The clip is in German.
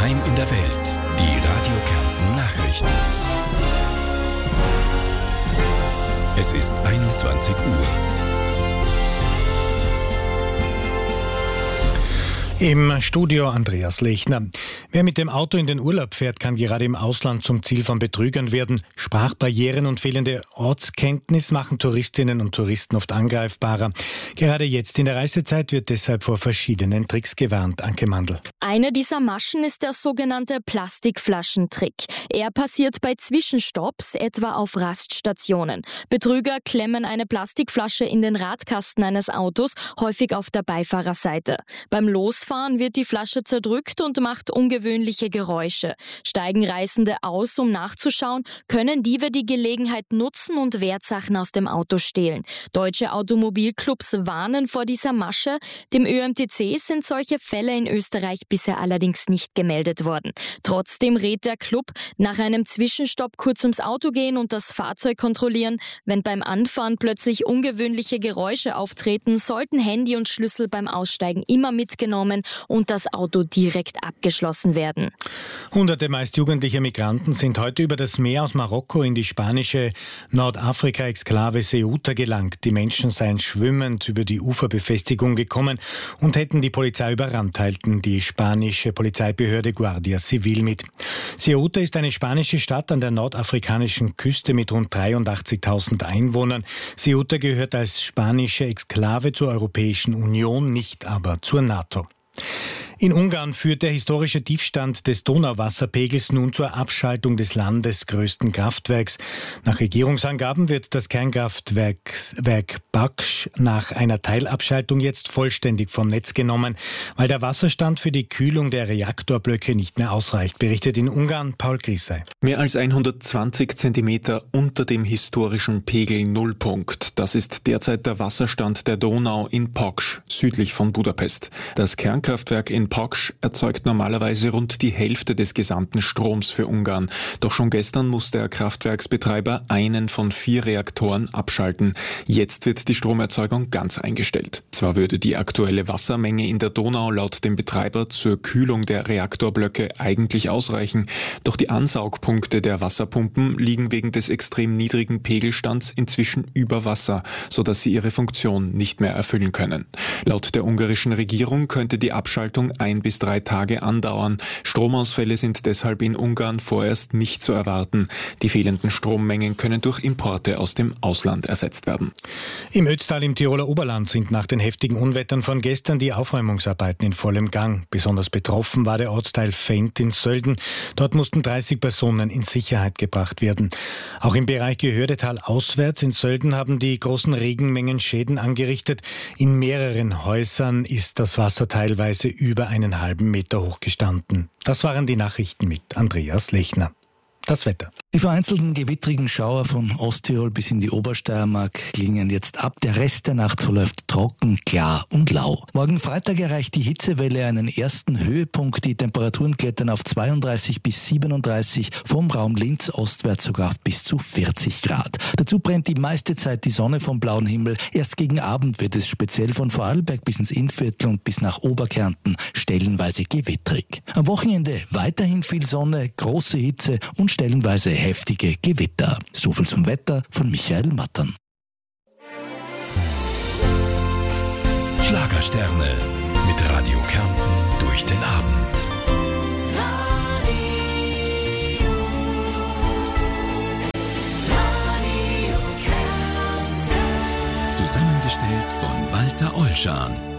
Daheim in der Welt. Die Radio Kärnten Nachrichten. Es ist 21 Uhr. Im Studio Andreas Lechner. Wer mit dem Auto in den Urlaub fährt, kann gerade im Ausland zum Ziel von Betrügern werden. Sprachbarrieren und fehlende Ortskenntnis machen Touristinnen und Touristen oft angreifbarer. Gerade jetzt in der Reisezeit wird deshalb vor verschiedenen Tricks gewarnt. Anke Mandl. Eine dieser Maschen ist der sogenannte Plastikflaschentrick. Er passiert bei Zwischenstopps, etwa auf Raststationen. Betrüger klemmen eine Plastikflasche in den Radkasten eines Autos, häufig auf der Beifahrerseite. Beim Losfahren wird die Flasche zerdrückt und macht ungewöhnliche Geräusche. Steigen Reisende aus, um nachzuschauen, können Diebe die Gelegenheit nutzen und Wertsachen aus dem Auto stehlen. Deutsche Automobilclubs warnen vor dieser Masche. Dem ÖMTC sind solche Fälle in Österreich bisher allerdings nicht gemeldet worden. Trotzdem rät der Club, nach einem Zwischenstopp kurz ums Auto gehen und das Fahrzeug kontrollieren. Wenn beim Anfahren plötzlich ungewöhnliche Geräusche auftreten, sollten Handy und Schlüssel beim Aussteigen immer mitgenommen und das Auto direkt abgeschlossen werden. Hunderte meist jugendliche Migranten sind heute über das Meer aus Marokko in die spanische Nordafrika-Exklave Ceuta gelangt. Die Menschen seien schwimmend über die Uferbefestigung gekommen und hätten die Polizei überrannt, teilten die spanische Polizeibehörde Guardia Civil mit. Ceuta ist eine spanische Stadt an der nordafrikanischen Küste mit rund 83.000 Einwohnern. Ceuta gehört als spanische Exklave zur Europäischen Union, nicht aber zur NATO. In Ungarn führt der historische Tiefstand des Donauwasserpegels nun zur Abschaltung des landesgrößten Kraftwerks. Nach Regierungsangaben wird das Kernkraftwerk Baksch nach einer Teilabschaltung jetzt vollständig vom Netz genommen, weil der Wasserstand für die Kühlung der Reaktorblöcke nicht mehr ausreicht, berichtet in Ungarn Paul Grissey. Mehr als 120 Zentimeter unter dem historischen Pegel Nullpunkt. Das ist derzeit der Wasserstand der Donau in Baksch, südlich von Budapest. Das Kernkraftwerk in Baksch erzeugt normalerweise rund die Hälfte des gesamten Stroms für Ungarn. Doch schon gestern muss der Kraftwerksbetreiber einen von 4 Reaktoren abschalten. Jetzt wird die Stromerzeugung ganz eingestellt. Zwar würde die aktuelle Wassermenge in der Donau laut dem Betreiber zur Kühlung der Reaktorblöcke eigentlich ausreichen, doch die Ansaugpunkte der Wasserpumpen liegen wegen des extrem niedrigen Pegelstands inzwischen über Wasser, sodass sie ihre Funktion nicht mehr erfüllen können. Laut der ungarischen Regierung könnte die Abschaltung 1 bis 3 Tage andauern. Stromausfälle sind deshalb in Ungarn vorerst nicht zu erwarten. Die fehlenden Strommengen können durch Importe aus dem Ausland ersetzt werden. Im Ötztal im Tiroler Oberland sind nach den heftigen Unwettern von gestern die Aufräumungsarbeiten in vollem Gang. Besonders betroffen war der Ortsteil Fendt in Sölden. Dort mussten 30 Personen in Sicherheit gebracht werden. Auch im Bereich Gehördetal auswärts in Sölden haben die großen Regenmengen Schäden angerichtet. In mehreren Häusern ist das Wasser teilweise über einen halben Meter hoch gestanden. Das waren die Nachrichten mit Andreas Lechner. Das Wetter. Die vereinzelten gewittrigen Schauer von Osttirol bis in die Obersteiermark klingen jetzt ab. Der Rest der Nacht verläuft trocken, klar und lau. Morgen Freitag erreicht die Hitzewelle einen ersten Höhepunkt. Die Temperaturen klettern auf 32 bis 37, vom Raum Linz ostwärts sogar auf bis zu 40 Grad. Dazu brennt die meiste Zeit die Sonne vom blauen Himmel. Erst gegen Abend wird es speziell von Vorarlberg bis ins Innviertel und bis nach Oberkärnten stellenweise gewittrig. Am Wochenende weiterhin viel Sonne, große Hitze und stellenweise heftige Gewitter. So viel zum Wetter von Michael Mattern. Schlagersterne mit Radio Kärnten durch den Abend. Radio Kärnten. Zusammengestellt von Walter Olschan.